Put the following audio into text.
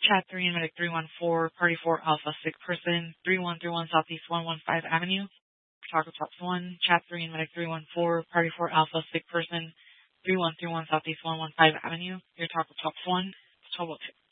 Chat 3 and Medic 314, Party 4 Alpha, sick person, 3131 Southeast 115 Avenue, Taco Tops 1. Chat 3 and Medic 314, Party 4 Alpha, sick person, 3131 Southeast 115 Avenue, your Taco Tops 1, 1202.